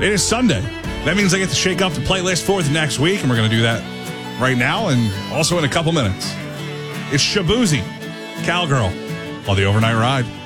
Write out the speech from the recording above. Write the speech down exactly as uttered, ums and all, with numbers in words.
It is Sunday. That means I get to shake up the playlist for the next week, and we're going to do that right now and also in a couple minutes. It's Shaboozey, Cowgirl, on the Overnight Ride.